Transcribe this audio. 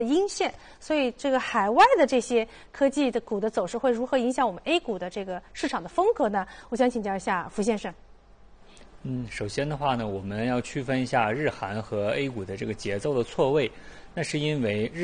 阴线，所以这个海外的这些科技的股的走势会如何影响我们 A 股的这个市场的风格呢？我想请教一下符先生。 首先的话呢，我们要区分一下日韩和 A 股的这个节奏的错位，那是因为